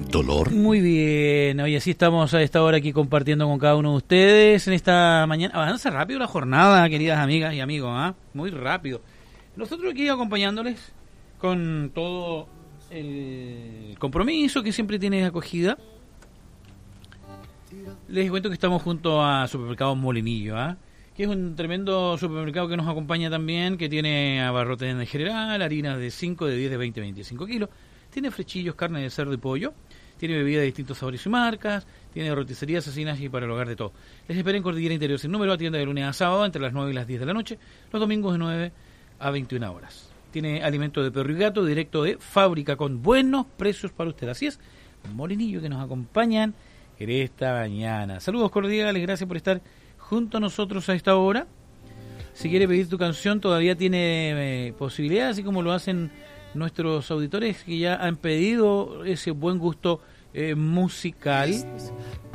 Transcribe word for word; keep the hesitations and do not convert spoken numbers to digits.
dolor? Muy bien, hoy así estamos a esta hora aquí compartiendo con cada uno de ustedes en esta mañana. Avanza rápido la jornada, queridas amigas y amigos, ¿ah? ¿eh? Muy rápido. Nosotros aquí acompañándoles con todo el compromiso que siempre tiene acogida. Les cuento que estamos junto a Supermercado Molinillo, ¿ah? ¿eh? Que es un tremendo supermercado que nos acompaña también, que tiene abarrotes en general, harinas de cinco, de diez, de veinte, veinticinco kilos, tiene frechillos, carne de cerdo y pollo, tiene bebidas de distintos sabores y marcas, tiene roticerías, asesinas y para el hogar de todo. Les espera en Cordillera Interior sin número, atiende de lunes a sábado entre las nueve y las diez de la noche, los domingos de nueve a veintiuna horas. Tiene alimento de perro y gato directo de fábrica con buenos precios para usted. Así es, Molinillo, que nos acompañan en esta mañana. Saludos cordiales, gracias por estar junto a nosotros a esta hora. Si quiere pedir tu canción todavía tiene eh, posibilidad, así como lo hacen nuestros auditores que ya han pedido ese buen gusto eh, musical.